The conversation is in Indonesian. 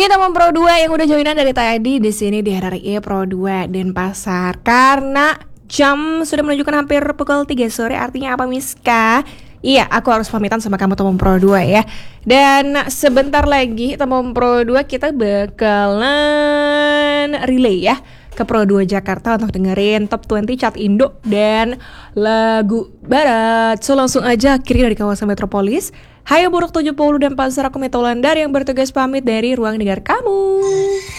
Oke, teman Pro 2 yang udah joinan dari tadi di sini di RRI Pro 2 Denpasar. Karena jam sudah menunjukkan hampir pukul 3 sore, artinya apa Miska? Iya, aku harus pamitan sama kamu teman Pro 2 ya. Dan sebentar lagi teman Pro 2 kita bakalan relay ya ke Pro 2 Jakarta untuk dengerin Top 20 Chart Indo dan lagu Barat. So langsung aja kiri dari kawasan Metropolis. Hayo Buruk 70 dan Pasar, aku Metolanda yang bertugas pamit dari ruang dengar kamu.